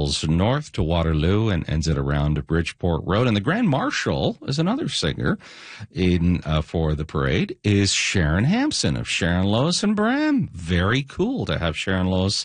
travels north to Waterloo and ends it around Bridgeport Road. And the Grand Marshal is another singer for the parade, is Sharon Hampson of Sharon, Lois and Bram. Very cool to have Sharon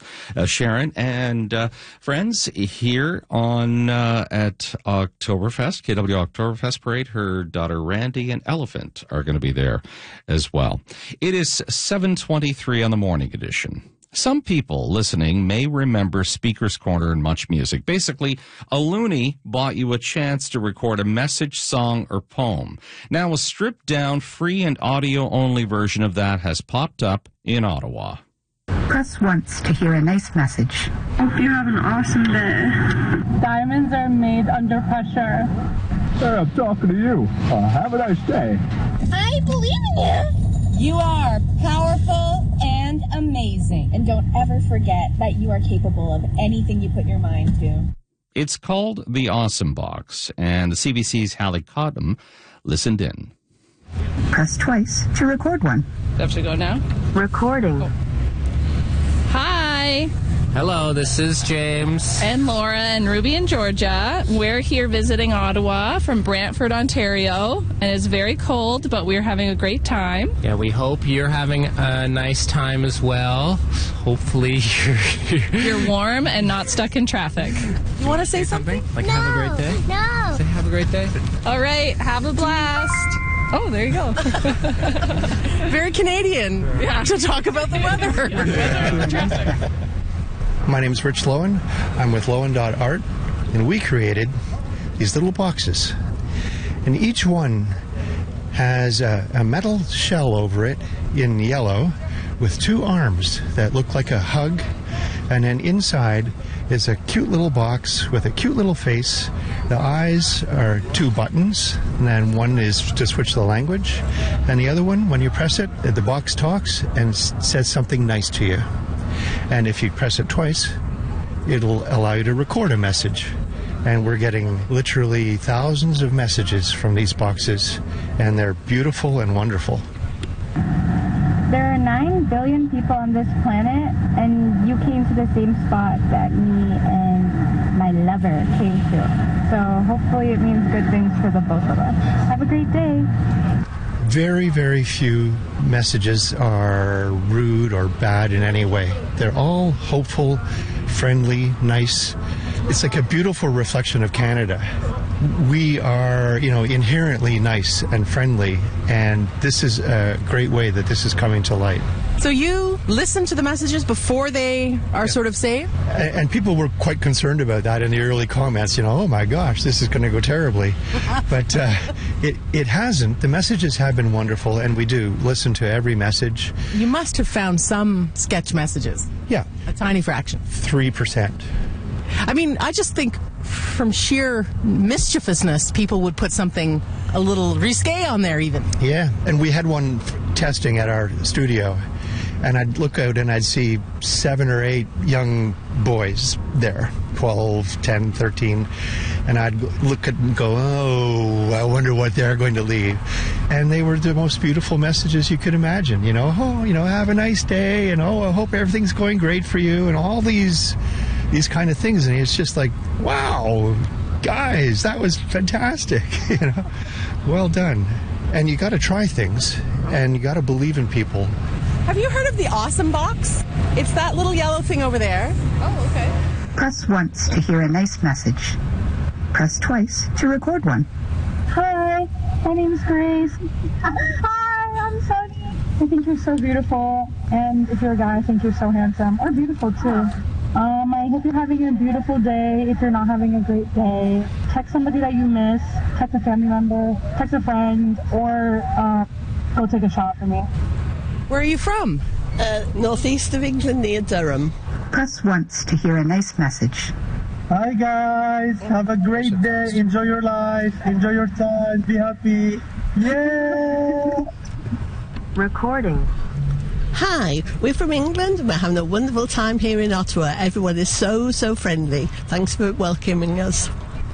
and friends here on at Oktoberfest, KW Oktoberfest Parade. Her daughter Randy and Elephant are going to be there as well. It is 7:23 on the morning edition. Some people listening may remember Speaker's Corner and Much Music. Basically, a loony bought you a chance to record a message, song, or poem. Now, a stripped-down, free and audio-only version of that has popped up in Ottawa. Press once to hear a nice message. Hope you have an awesome day. Diamonds are made under pressure. Hey, I'm talking to you. Have a nice day. I believe in you. You are powerful and amazing. And don't ever forget that you are capable of anything you put your mind to. It's called the Awesome Box, and the CBC's Hallie Cottam listened in. Press twice to record one. Have to go now? Recording. Oh. Hi. Hello, this is James. And Laura and Ruby in Georgia. We're here visiting Ottawa from Brantford, Ontario. And it's very cold, but we're having a great time. Yeah, we hope you're having a nice time as well. Hopefully you're warm and not stuck in traffic. You want to say something? Like, no, have a great day? No. Say have a great day. All right, have a blast. Oh, there you go. Very Canadian to talk about the weather. My name is Rich Lowen. I'm with Lowen.art, and we created these little boxes. And each one has a metal shell over it in yellow with two arms that look like a hug. And then inside is a cute little box with a cute little face. The eyes are two buttons, and then one is to switch the language. And the other one, when you press it, the box talks and says something nice to you. And if you press it twice, it'll allow you to record a message. And we're getting literally thousands of messages from these boxes, and they're beautiful and wonderful. There are 9 billion people on this planet, and you came to the same spot that me and my lover came to. So hopefully it means good things for the both of us. Have a great day. Very, very few messages are rude or bad in any way. They're all hopeful, friendly, nice. It's like a beautiful reflection of Canada. We are, inherently nice and friendly, and this is a great way that this is coming to light. So you listen to the messages before they are sort of saved? And people were quite concerned about that in the early comments, oh my gosh, this is going to go terribly. But it hasn't. The messages have been wonderful, and we do listen to every message. You must have found some sketch messages. Yeah. A tiny fraction. 3%. I mean, I just think from sheer mischievousness, people would put something a little risque on there even. Yeah, and we had one testing at our studio, and I'd look out and I'd see 7 or 8 young boys there, 12, 10, 13, and I'd look at and go, oh, I wonder what they're going to leave. And they were the most beautiful messages you could imagine, have a nice day, and I hope everything's going great for you, and all these kind of things. And it's just like, wow, guys, that was fantastic. Well done. And you got to try things, and you got to believe in people. Have you heard of the Awesome Box? It's that little yellow thing over there. Oh, okay. Press once to hear a nice message. Press twice to record one. Hi, my name's Grace. Hi, I'm Sunny. I think you're so beautiful, and if you're a guy, I think you're so handsome, or beautiful too. I hope you're having a beautiful day. If you're not having a great day, text somebody that you miss, text a family member, text a friend, or go take a shot for me. Where are you from? Northeast of England, near Durham. Press once to hear a nice message. Hi guys, have a great day. Enjoy your life, enjoy your time, be happy. Yeah! Recording. Hi, we're from England and we're having a wonderful time here in Ottawa. Everyone is so, so friendly. Thanks for welcoming us.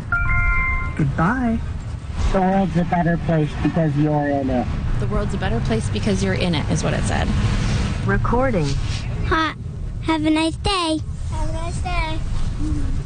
Goodbye. The world's a better place because you're in it. The world's a better place because you're in it, is what it said. Recording. Hi, have a nice day. Have a nice day.